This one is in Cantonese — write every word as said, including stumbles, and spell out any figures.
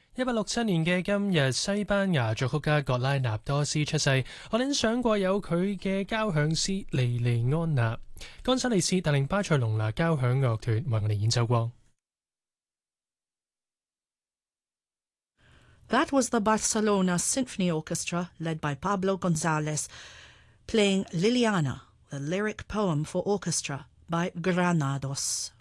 一八六七年嘅今日，西班牙作曲家格拉納多斯出世。我哋想過有佢嘅交響詩莉莉安娜。岡薩利斯帶領巴塞隆拿交響樂團為我哋演奏過。 That was the Barcelona Symphony Orchestra, led by Pablo Gonzalez, playing Liliana, the lyric poem for orchestra by Granados.